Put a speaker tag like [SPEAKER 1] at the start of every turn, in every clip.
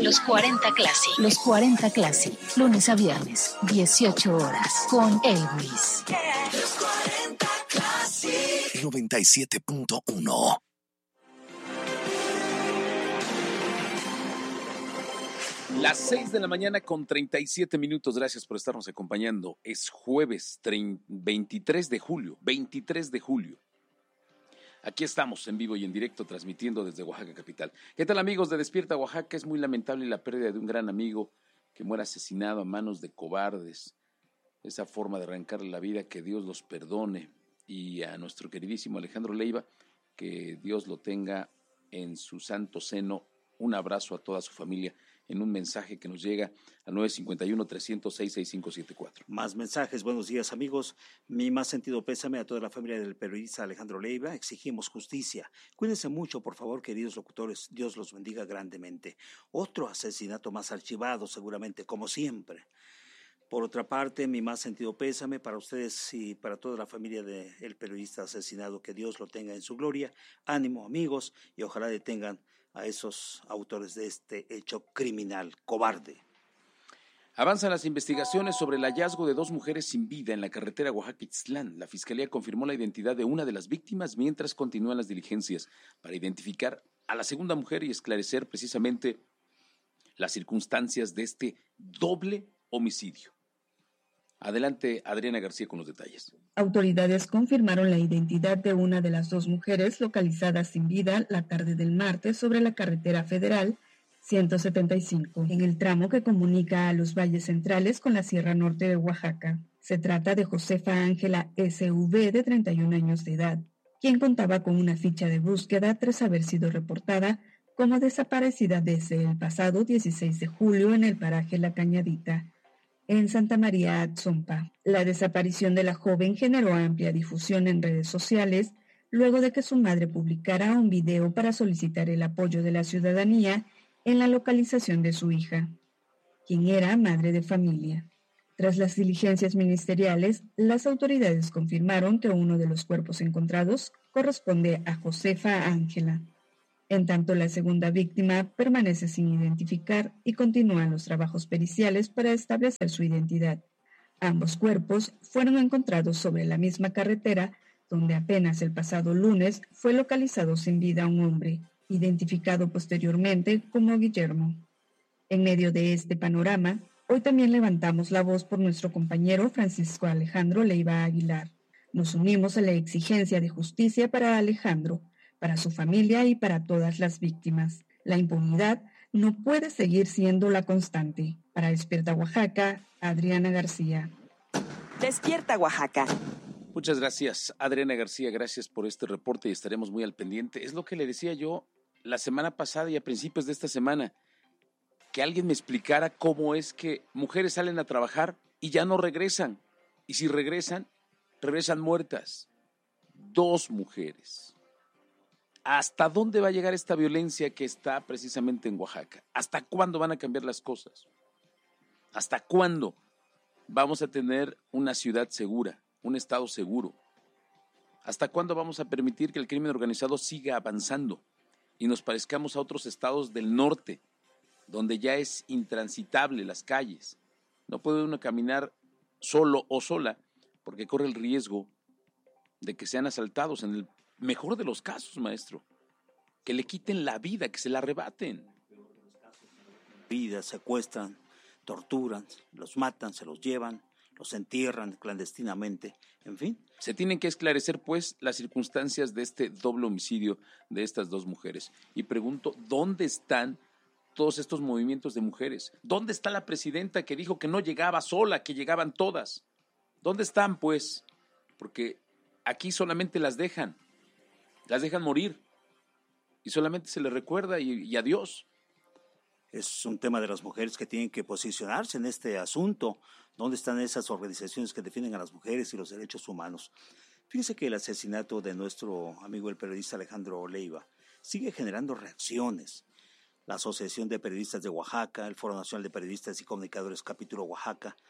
[SPEAKER 1] Los 40 Classic. Los 40 Classic. Lunes a viernes, 18 horas. Con Elvis.
[SPEAKER 2] Los 40 Classic. 97.1.
[SPEAKER 3] Las 6 de la mañana con 37 minutos. Gracias por estarnos acompañando. Es jueves 23 de julio. 23 de julio. Aquí estamos en vivo y en directo transmitiendo desde Oaxaca capital. ¿Qué tal, amigos de Despierta Oaxaca? Es muy lamentable la pérdida de un gran amigo que muera asesinado a manos de cobardes. Esa forma de arrancarle la vida, que Dios los perdone. Y a nuestro queridísimo Alejandro Leiva, que Dios lo tenga en su santo seno. Un abrazo a toda su familia en un mensaje que nos llega al 951-306-6574.
[SPEAKER 4] Más mensajes. Buenos días, amigos. Mi más sentido pésame a toda la familia del periodista Alejandro Leiva. Exigimos justicia. Cuídense mucho, por favor, queridos locutores. Dios los bendiga grandemente. Otro asesinato más archivado, seguramente, como siempre. Por otra parte, mi más sentido pésame para ustedes y para toda la familia del periodista asesinado. Que Dios lo tenga en su gloria. Ánimo, amigos, y ojalá detengan a esos autores de este hecho criminal, cobarde.
[SPEAKER 3] Avanzan las investigaciones sobre el hallazgo de 2 mujeres sin vida en la carretera Oaxaca-Ixtlán. La Fiscalía confirmó la identidad de una de las víctimas mientras continúan las diligencias para identificar a la segunda mujer y esclarecer precisamente las circunstancias de este doble homicidio. Adelante, Adriana García con los detalles.
[SPEAKER 5] Autoridades confirmaron la identidad de una de las 2 mujeres localizadas sin vida la tarde del martes sobre la carretera federal 175, en el tramo que comunica a los valles centrales con la Sierra Norte de Oaxaca. Se trata de Josefa Ángela S.V., de 31 años de edad, quien contaba con una ficha de búsqueda tras haber sido reportada como desaparecida desde el pasado 16 de julio en el paraje La Cañadita, en Santa María Atzompa. La desaparición de la joven generó amplia difusión en redes sociales luego de que su madre publicara un video para solicitar el apoyo de la ciudadanía en la localización de su hija, quien era madre de familia. Tras las diligencias ministeriales, las autoridades confirmaron que uno de los cuerpos encontrados corresponde a Josefa Ángela. En tanto, la segunda víctima permanece sin identificar y continúan los trabajos periciales para establecer su identidad. Ambos cuerpos fueron encontrados sobre la misma carretera donde apenas el pasado lunes fue localizado sin vida un hombre, identificado posteriormente como Guillermo. En medio de este panorama, hoy también levantamos la voz por nuestro compañero Francisco Alejandro Leiva Aguilar. Nos unimos a la exigencia de justicia para Alejandro, para su familia y para todas las víctimas. La impunidad no puede seguir siendo la constante. Para Despierta Oaxaca, Adriana García.
[SPEAKER 6] Despierta Oaxaca.
[SPEAKER 3] Muchas gracias, Adriana García. Gracias por este reporte y estaremos muy al pendiente. Es lo que le decía yo la semana pasada y a principios de esta semana, que alguien me explicara cómo es que mujeres salen a trabajar y ya no regresan. Y si regresan, regresan muertas. 2 mujeres. ¿Hasta dónde va a llegar esta violencia que está precisamente en Oaxaca? ¿Hasta cuándo van a cambiar las cosas? ¿Hasta cuándo vamos a tener una ciudad segura, un estado seguro? ¿Hasta cuándo vamos a permitir que el crimen organizado siga avanzando y nos parezcamos a otros estados del norte, donde ya es intransitable las calles? No puede uno caminar solo o sola porque corre el riesgo de que sean asaltados, en el mejor de los casos, maestro, que le quiten la vida, que se la arrebaten.
[SPEAKER 4] Vidas, secuestran, torturan, los matan, se los llevan, los entierran clandestinamente, en fin.
[SPEAKER 3] Se tienen que esclarecer, pues, las circunstancias de este doble homicidio de estas 2 mujeres. Y pregunto, ¿dónde están todos estos movimientos de mujeres? ¿Dónde está la presidenta que dijo que no llegaba sola, que llegaban todas? ¿Dónde están, pues? Porque aquí solamente las dejan morir y solamente se les recuerda y adiós.
[SPEAKER 4] Es un tema de las mujeres que tienen que posicionarse en este asunto. ¿Dónde están esas organizaciones que defienden a las mujeres y los derechos humanos? Fíjese que el asesinato de nuestro amigo el periodista Alejandro Leiva sigue generando reacciones. La Asociación de Periodistas de Oaxaca, el Foro Nacional de Periodistas y Comunicadores Capítulo Oaxaca,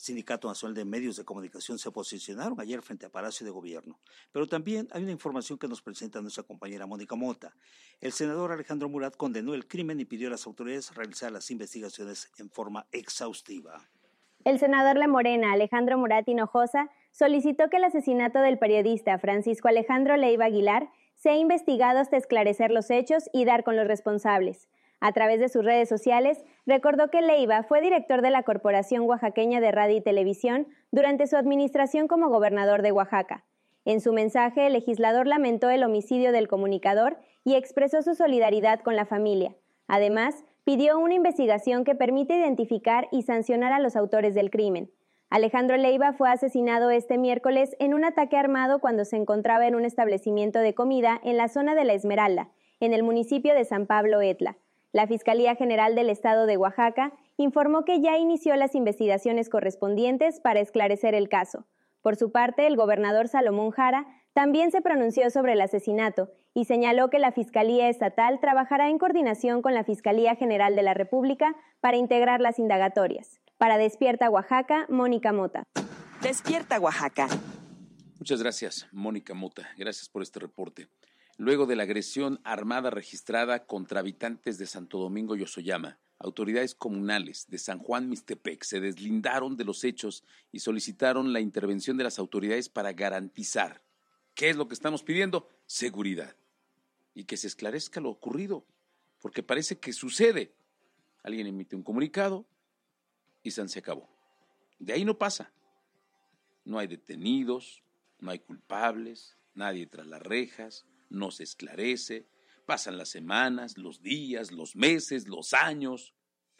[SPEAKER 4] Sindicato Nacional de Medios de Comunicación se posicionaron ayer frente a Palacio de Gobierno. Pero también hay una información que nos presenta nuestra compañera Mónica Mota. El senador Alejandro Murat condenó el crimen y pidió a las autoridades realizar las investigaciones en forma exhaustiva.
[SPEAKER 7] El senador de Morena, Alejandro Murat Hinojosa, solicitó que el asesinato del periodista Francisco Alejandro Leiva Aguilar sea investigado hasta esclarecer los hechos y dar con los responsables. A través de sus redes sociales, recordó que Leiva fue director de la Corporación Oaxaqueña de Radio y Televisión durante su administración como gobernador de Oaxaca. En su mensaje, el legislador lamentó el homicidio del comunicador y expresó su solidaridad con la familia. Además, pidió una investigación que permita identificar y sancionar a los autores del crimen. Alejandro Leiva fue asesinado este miércoles en un ataque armado cuando se encontraba en un establecimiento de comida en la zona de La Esmeralda, en el municipio de San Pablo Etla. La Fiscalía General del Estado de Oaxaca informó que ya inició las investigaciones correspondientes para esclarecer el caso. Por su parte, el gobernador Salomón Jara también se pronunció sobre el asesinato y señaló que la Fiscalía Estatal trabajará en coordinación con la Fiscalía General de la República para integrar las indagatorias. Para Despierta Oaxaca, Mónica Mota.
[SPEAKER 6] Despierta Oaxaca.
[SPEAKER 3] Muchas gracias, Mónica Mota. Gracias por este reporte. Luego de la agresión armada registrada contra habitantes de Santo Domingo y Osoyama, autoridades comunales de San Juan Mixtepec se deslindaron de los hechos y solicitaron la intervención de las autoridades para garantizar. ¿Qué es lo que estamos pidiendo? Seguridad. Y que se esclarezca lo ocurrido, porque parece que sucede. Alguien emite un comunicado y se acabó. De ahí no pasa. No hay detenidos, no hay culpables, nadie tras las rejas, no se esclarece, pasan las semanas, los días, los meses, los años,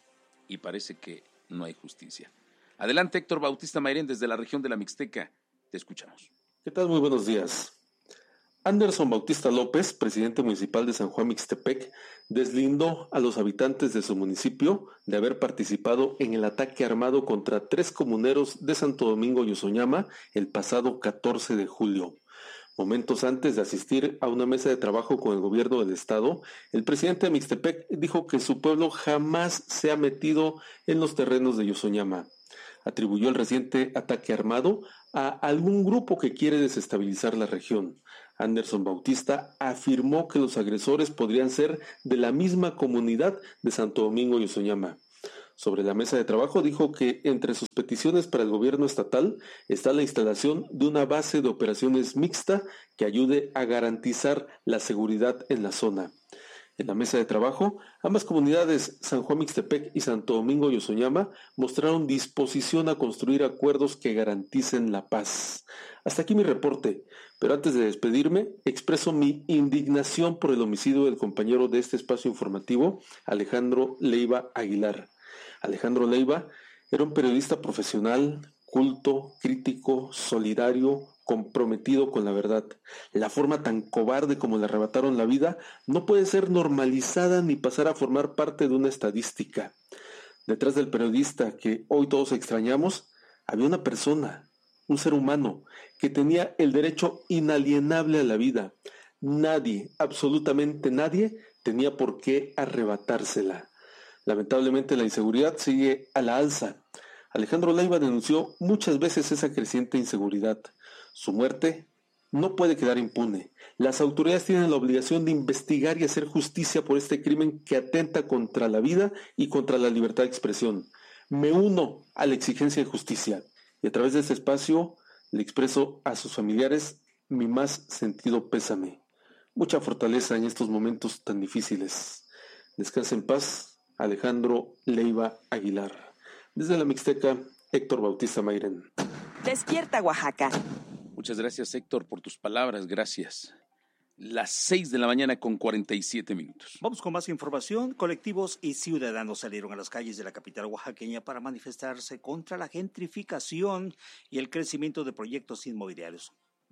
[SPEAKER 3] y parece que no hay justicia. Adelante, Héctor Bautista Mayrén, desde la región de la Mixteca. Te escuchamos.
[SPEAKER 8] ¿Qué tal? Muy buenos días. Anderson Bautista López, presidente municipal de San Juan Mixtepec, deslindó a los habitantes de su municipio de haber participado en el ataque armado contra 3 comuneros de Santo Domingo y Osoñama el pasado 14 de julio. Momentos antes de asistir a una mesa de trabajo con el gobierno del estado, el presidente de Mixtepec dijo que su pueblo jamás se ha metido en los terrenos de Osoñama. Atribuyó el reciente ataque armado a algún grupo que quiere desestabilizar la región. Anderson Bautista afirmó que los agresores podrían ser de la misma comunidad de Santo Domingo y Osoñama. Sobre la mesa de trabajo dijo que entre sus peticiones para el gobierno estatal está la instalación de una base de operaciones mixta que ayude a garantizar la seguridad en la zona. En la mesa de trabajo, ambas comunidades, San Juan Mixtepec y Santo Domingo y Osoñama, mostraron disposición a construir acuerdos que garanticen la paz. Hasta aquí mi reporte, pero antes de despedirme, expreso mi indignación por el homicidio del compañero de este espacio informativo, Alejandro Leiva Aguilar. Alejandro Leiva era un periodista profesional, culto, crítico, solidario, comprometido con la verdad. La forma tan cobarde como le arrebataron la vida no puede ser normalizada ni pasar a formar parte de una estadística. Detrás del periodista que hoy todos extrañamos, había una persona, un ser humano, que tenía el derecho inalienable a la vida. Nadie, absolutamente nadie, tenía por qué arrebatársela. Lamentablemente la inseguridad sigue a la alza. Alejandro Leiva denunció muchas veces esa creciente inseguridad. Su muerte no puede quedar impune. Las autoridades tienen la obligación de investigar y hacer justicia por este crimen que atenta contra la vida y contra la libertad de expresión. Me uno a la exigencia de justicia y a través de este espacio le expreso a sus familiares mi más sentido pésame. Mucha fortaleza en estos momentos tan difíciles. Descansa en paz, Alejandro Leiva Aguilar. Desde la Mixteca, Héctor Bautista Mayrén.
[SPEAKER 6] Despierta Oaxaca.
[SPEAKER 3] Muchas gracias, Héctor, por tus palabras. Gracias. Las 6 de la mañana con 47 minutos.
[SPEAKER 4] Vamos con más información. Colectivos y ciudadanos salieron a las calles de la capital oaxaqueña para manifestarse contra la gentrificación y el crecimiento de proyectos inmobiliarios.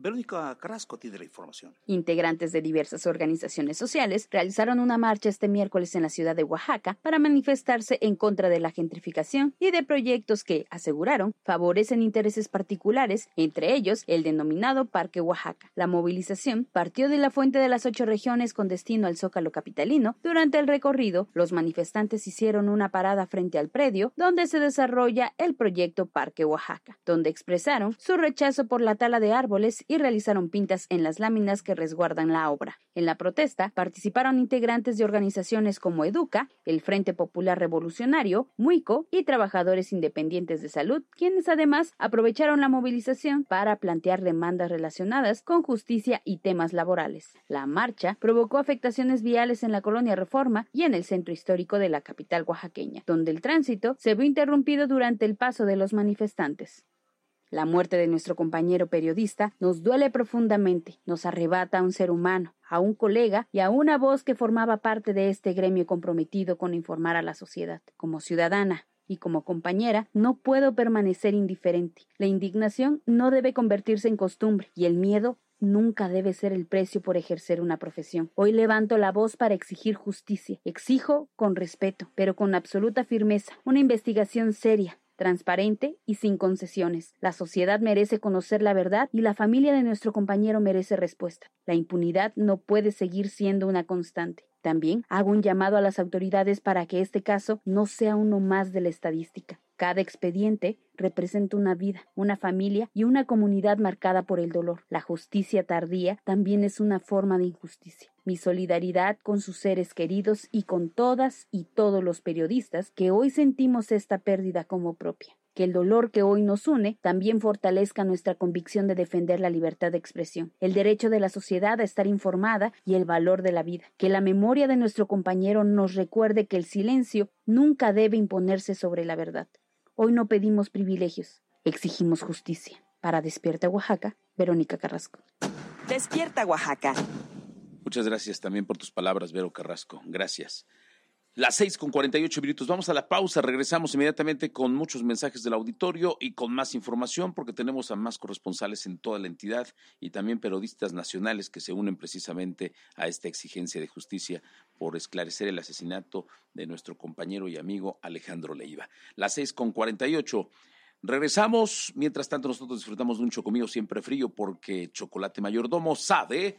[SPEAKER 4] Verónica Carrasco tiene la información.
[SPEAKER 9] Integrantes de diversas organizaciones sociales realizaron una marcha este miércoles en la ciudad de Oaxaca para manifestarse en contra de la gentrificación y de proyectos que, aseguraron, favorecen intereses particulares, entre ellos el denominado Parque Oaxaca. La movilización partió de la fuente de las 8 regiones con destino al Zócalo capitalino. Durante el recorrido, los manifestantes hicieron una parada frente al predio donde se desarrolla el proyecto Parque Oaxaca, donde expresaron su rechazo por la tala de árboles y realizaron pintas en las láminas que resguardan la obra. En la protesta participaron integrantes de organizaciones como Educa, el Frente Popular Revolucionario, MUICO y trabajadores independientes de salud, quienes además aprovecharon la movilización para plantear demandas relacionadas con justicia y temas laborales. La marcha provocó afectaciones viales en la colonia Reforma y en el centro histórico de la capital oaxaqueña, donde el tránsito se vio interrumpido durante el paso de los manifestantes. La muerte de nuestro compañero periodista nos duele profundamente, nos arrebata a un ser humano, a un colega y a una voz que formaba parte de este gremio comprometido con informar a la sociedad. Como ciudadana y como compañera, no puedo permanecer indiferente. La indignación no debe convertirse en costumbre y el miedo nunca debe ser el precio por ejercer una profesión. Hoy levanto la voz para exigir justicia. Exijo con respeto, pero con absoluta firmeza, una investigación seria, transparente y sin concesiones. La sociedad merece conocer la verdad y la familia de nuestro compañero merece respuesta. La impunidad no puede seguir siendo una constante. También hago un llamado a las autoridades para que este caso no sea uno más de la estadística. Cada expediente representa una vida, una familia y una comunidad marcada por el dolor. La justicia tardía también es una forma de injusticia. Mi solidaridad con sus seres queridos y con todas y todos los periodistas que hoy sentimos esta pérdida como propia. Que el dolor que hoy nos une también fortalezca nuestra convicción de defender la libertad de expresión, el derecho de la sociedad a estar informada y el valor de la vida. Que la memoria de nuestro compañero nos recuerde que el silencio nunca debe imponerse sobre la verdad. Hoy no pedimos privilegios, exigimos justicia. Para Despierta Oaxaca, Verónica Carrasco.
[SPEAKER 6] Despierta Oaxaca.
[SPEAKER 3] Muchas gracias también por tus palabras, Vero Carrasco. Gracias. Las 6:48. Vamos a la pausa. Regresamos inmediatamente con muchos mensajes del auditorio y con más información porque tenemos a más corresponsales en toda la entidad y también periodistas nacionales que se unen precisamente a esta exigencia de justicia por esclarecer el asesinato de nuestro compañero y amigo Alejandro Leiva. Las 6:48. Regresamos. Mientras tanto, nosotros disfrutamos de un chocomillo siempre frío porque Chocolate Mayordomo sabe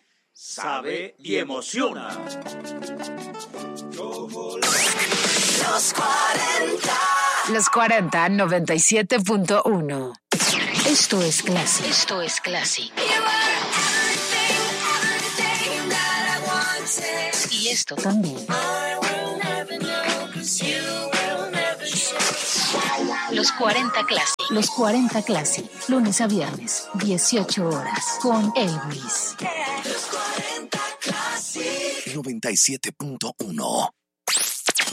[SPEAKER 3] y emociona.
[SPEAKER 1] Los 40 97.1. Esto es Classic. Esto es Classic. Y esto también. Los 40 Classic. Los 40 Classic. Lunes a viernes, 18 horas. Con Elvis.
[SPEAKER 2] 97.1.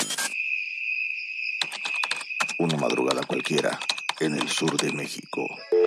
[SPEAKER 2] Una madrugada cualquiera en el sur de México.